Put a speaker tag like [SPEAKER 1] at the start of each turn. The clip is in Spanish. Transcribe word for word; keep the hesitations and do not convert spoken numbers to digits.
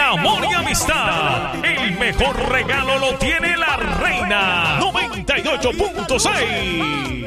[SPEAKER 1] amor y amistad. El mejor regalo lo tiene la Reina noventa y ocho punto seis.